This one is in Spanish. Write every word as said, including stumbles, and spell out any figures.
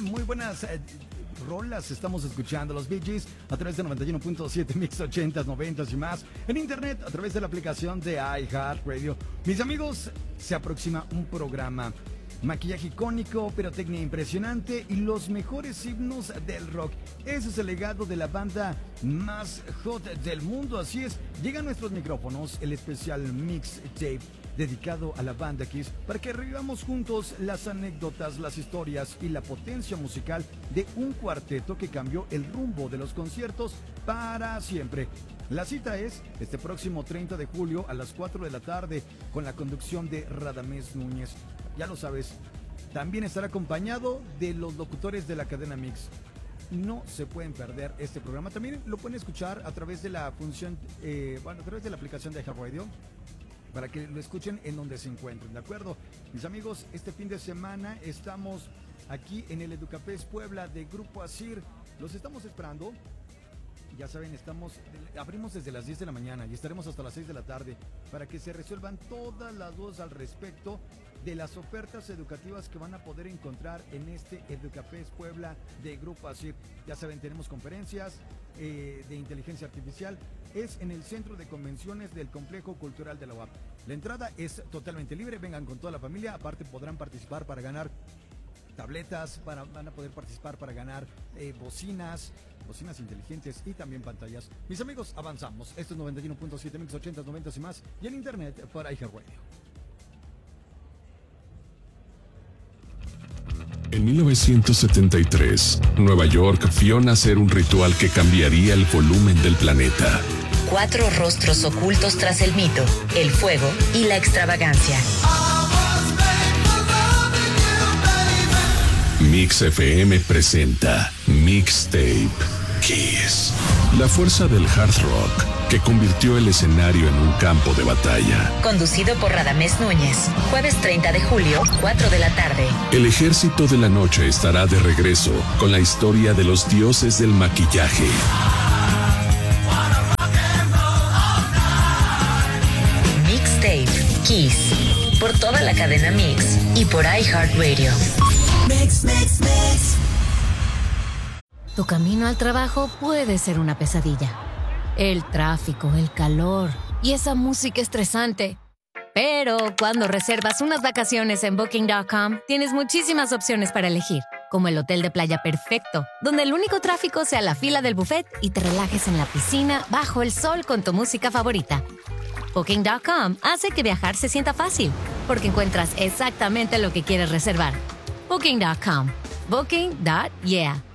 tal? Muy buenas eh, rolas estamos escuchando. Los Bee Gees a través de noventa y uno punto siete, Mix ochentas, noventas y más. En internet a través de la aplicación de iHeartRadio. Mis amigos, se aproxima un programa. Maquillaje icónico, pirotecnia impresionante y los mejores himnos del rock. Ese es el legado de la banda más hot del mundo. Así es, llega a nuestros micrófonos el especial Mixtape dedicado a la banda Kiss para que revivamos juntos las anécdotas, las historias y la potencia musical de un cuarteto que cambió el rumbo de los conciertos para siempre. La cita es este próximo treinta de julio a las cuatro de la tarde con la conducción de Radamés Núñez. Ya lo sabes, también estará acompañado de los locutores de la cadena Mix. No se pueden perder este programa. También lo pueden escuchar a través de la función, eh, bueno, a través de la aplicación de iHeartRadio, para que lo escuchen en donde se encuentren, ¿de acuerdo? Mis amigos, este fin de semana estamos aquí en el Educafest Puebla de Grupo Asir. Los estamos esperando. Ya saben, estamos abrimos desde las diez de la mañana y estaremos hasta las seis de la tarde para que se resuelvan todas las dudas al respecto de las ofertas educativas que van a poder encontrar en este Educafest Puebla de Grupo Asir. Ya saben, tenemos conferencias eh, de inteligencia artificial. Es en el Centro de Convenciones del Complejo Cultural de la U A P. La entrada es totalmente libre, vengan con toda la familia, aparte podrán participar para ganar tabletas, para, van a poder participar para ganar eh, bocinas, bocinas inteligentes y también pantallas. Mis amigos, avanzamos. Esto es noventa y uno punto siete, Mix ochentas, noventas y más, y en internet por iHeartRadio. En mil novecientos setenta y tres, Nueva York vio nacer un ritual que cambiaría el volumen del planeta. Cuatro rostros ocultos tras el mito, el fuego y la extravagancia. Mix F M presenta Mixtape Kiss. La fuerza del hard rock que convirtió el escenario en un campo de batalla. Conducido por Radamés Núñez. Jueves treinta de julio, cuatro de la tarde. El ejército de la noche estará de regreso con la historia de los dioses del maquillaje. Mixtape Kiss. Por toda la cadena Mix y por iHeartRadio. Mix, mix, mix. Tu camino al trabajo puede ser una pesadilla. El tráfico, el calor y esa música estresante. Pero cuando reservas unas vacaciones en Booking punto com, tienes muchísimas opciones para elegir, como el hotel de playa perfecto, donde el único tráfico sea la fila del buffet y te relajes en la piscina bajo el sol con tu música favorita. Booking punto com hace que viajar se sienta fácil, porque encuentras exactamente lo que quieres reservar. Booking punto com. Booking. Yeah.